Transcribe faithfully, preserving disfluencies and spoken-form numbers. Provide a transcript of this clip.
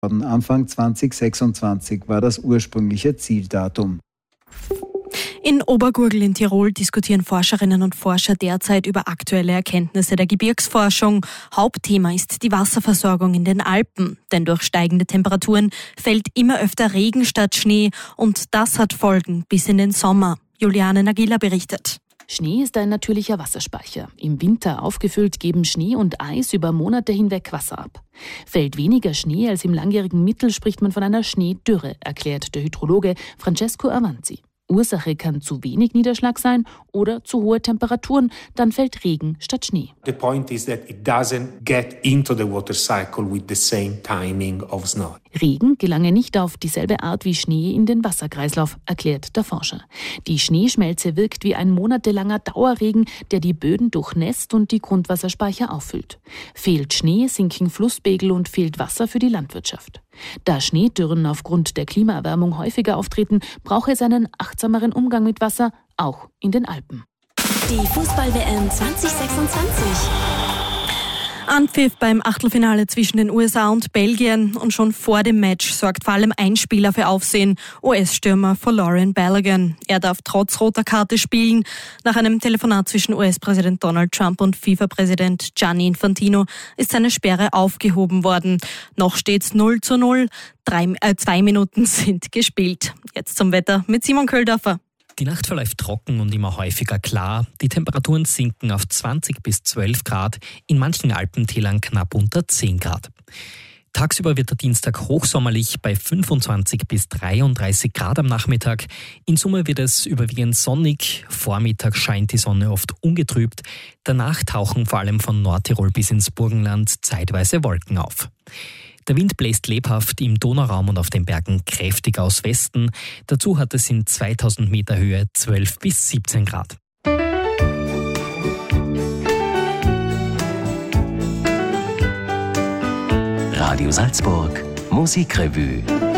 Anfang zwanzig sechsundzwanzig war das ursprüngliche Zieldatum. In Obergurgl in Tirol diskutieren Forscherinnen und Forscher derzeit über aktuelle Erkenntnisse der Gebirgsforschung. Hauptthema ist die Wasserversorgung in den Alpen. Denn durch steigende Temperaturen fällt immer öfter Regen statt Schnee und das hat Folgen bis in den Sommer. Juliane Nagila berichtet. Schnee ist ein natürlicher Wasserspeicher. Im Winter aufgefüllt geben Schnee und Eis über Monate hinweg Wasser ab. Fällt weniger Schnee als im langjährigen Mittel, spricht man von einer Schneedürre, erklärt der Hydrologe Francesco Avanzi. Ursache kann zu wenig Niederschlag sein oder zu hohe Temperaturen, dann fällt Regen statt Schnee. The point is that it doesn't get into the water cycle with the same timing of snow. Regen gelange nicht auf dieselbe Art wie Schnee in den Wasserkreislauf, erklärt der Forscher. Die Schneeschmelze wirkt wie ein monatelanger Dauerregen, der die Böden durchnässt und die Grundwasserspeicher auffüllt. Fehlt Schnee, sinken Flusspegel und fehlt Wasser für die Landwirtschaft. Da Schneedürren aufgrund der Klimaerwärmung häufiger auftreten, brauche es einen achtsameren Umgang mit Wasser, auch in den Alpen. Die Fußball-W M zwanzig sechsundzwanzig. Anpfiff beim Achtelfinale zwischen den U S A und Belgien und schon vor dem Match sorgt vor allem ein Spieler für Aufsehen, U S-Stürmer Folarin Balogun. Er darf trotz roter Karte spielen. Nach einem Telefonat zwischen U S-Präsident Donald Trump und FIFA-Präsident Gianni Infantino ist seine Sperre aufgehoben worden. Noch steht's null zu null. Drei, äh, zwei Minuten sind gespielt. Jetzt zum Wetter mit Simon Köldorfer. Die Nacht verläuft trocken und immer häufiger klar. Die Temperaturen sinken auf zwanzig bis zwölf Grad, in manchen Alpentälern knapp unter zehn Grad. Tagsüber wird der Dienstag hochsommerlich bei fünfundzwanzig bis dreiunddreißig Grad am Nachmittag. In Summe wird es überwiegend sonnig. Vormittag scheint die Sonne oft ungetrübt. Danach tauchen vor allem von Nordtirol bis ins Burgenland zeitweise Wolken auf. Der Wind bläst lebhaft im Donauraum und auf den Bergen kräftig aus Westen. Dazu hat es in zweitausend Meter Höhe zwölf bis siebzehn Grad. Radio Salzburg Musikrevue.